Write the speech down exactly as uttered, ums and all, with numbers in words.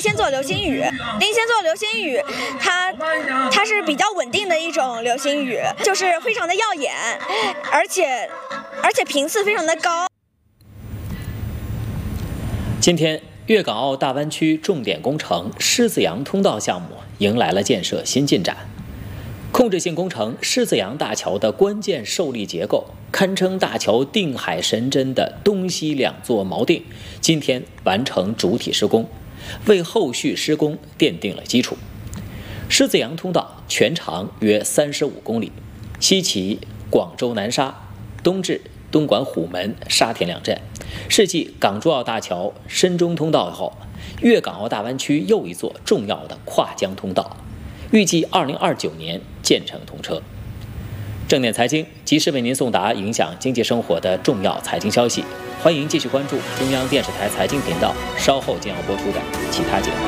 仙座流星雨。英仙座流星雨，它它是比较稳定的一种流星雨，就是非常的耀眼，而且而且频次非常的高。 今天，粤港澳大湾区重点工程狮子洋通道项目迎来了建设新进展。控制性工程狮子洋大桥的关键受力结构，堪称大桥定海神针的东西两座锚定，今天完成主体施工，为后续施工奠定了基础。狮子洋通道全长约三十五公里，西起广州南沙，东至东莞虎门、沙田两镇，是继港珠澳大桥、深中通道后，粤港澳大湾区又一座重要的跨江通道。预计二零二九年建成通车。正点财经及时为您送达影响经济生活的重要财经消息，欢迎继续关注中央电视台财经频道稍后将要播出的其他节目。